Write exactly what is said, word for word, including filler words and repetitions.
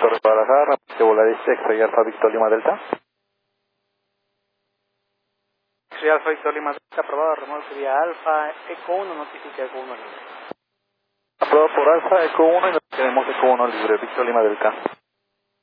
Torre Guadalajara, que Volaris X-Ray Alfa Victor Lima Delta. X-Ray Alfa Victor Lima Delta, aprobado, remolque vía Alfa, Eco uno, notifica Eco uno libre. Aprobado por Alfa, Eco uno y nos tenemos Eco uno libre, Victor Lima Delta.